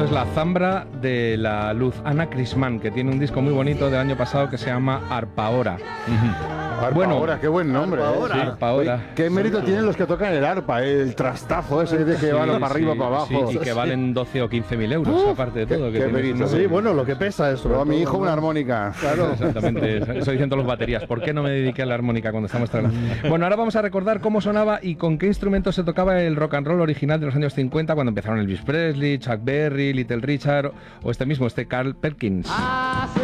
es la Zambra de la Luz, Ana Crismán, que tiene un disco muy bonito del año pasado que se llama Arpaora. Arpaora, qué buen nombre. Sí, Arpaora. Oye, qué mérito tienen los que tocan el arpa, el trastazo ese de que van para arriba, para abajo. Sí, y que valen 12 o 15.000 euros, aparte de todo. Qué mérito. Sí, bueno, lo que pesa eso. Pero a mi hijo una armónica. Claro. Exactamente, eso dicen todos los baterías. ¿Por qué no me dediqué a la armónica cuando estamos trabajando? Bueno, ahora vamos a recordar cómo sonaba y con qué instrumentos se tocaba el rock and roll original de los años 50, cuando empezaron Elvis Presley, Chuck Berry, Little Richard o este Carl Perkins.